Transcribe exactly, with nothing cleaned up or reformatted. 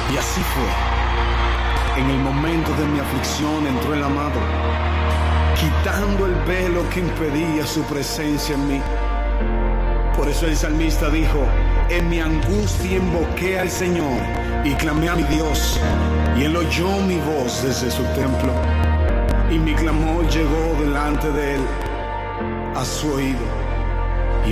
Y así fue. En el momento de mi aflicción entró el amado, quitando el velo que impedía su presencia en mí. Por eso el salmista dijo: en mi angustia invoqué al Señor y clamé a mi Dios, y Él oyó mi voz desde su templo, y mi clamor llegó delante de Él a su oído.